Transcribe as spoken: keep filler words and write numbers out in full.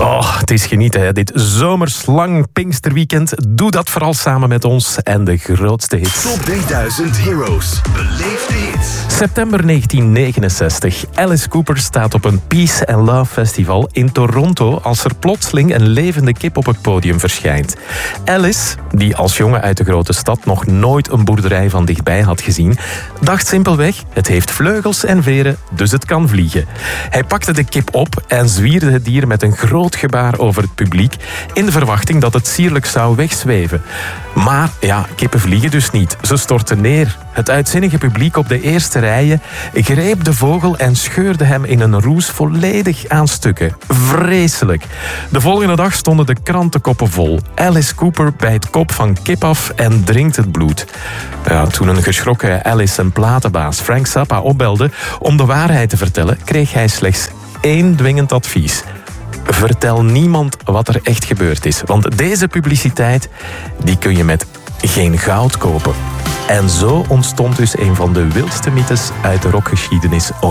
Oh, het is genieten, hè. Dit zomerslang Pinksterweekend. Doe dat vooral samen met ons en de grootste hits. Top drieduizend Heroes. Beleef de hits. September negentien negenenzestig. Alice Cooper staat op een Peace and Love Festival in Toronto als er plotseling een levende kip op het podium verschijnt. Alice, die als jongen uit de grote stad nog nooit een boerderij van dichtbij had gezien, dacht simpelweg, het heeft vleugels en veren, dus het kan vliegen. Hij pakte de kip op en zwierde het dier met een groot gebaar over het publiek in de verwachting dat het sierlijk zou wegzweven. Maar ja, kippen vliegen dus niet. Ze stortten neer. Het uitzinnige publiek op de eerste rijen greep de vogel en scheurde hem in een roes volledig aan stukken. Vreselijk. De volgende dag stonden de krantenkoppen vol. Alice Cooper bijt kop van kip af en drinkt het bloed. Ja, toen een geschrokken Alice zijn platenbaas Frank Zappa opbelde om de waarheid te vertellen, kreeg hij slechts één dwingend advies. Vertel niemand wat er echt gebeurd is, want deze publiciteit die kun je met geen goud kopen. En zo ontstond dus een van de wildste mythes uit de rockgeschiedenis ooit.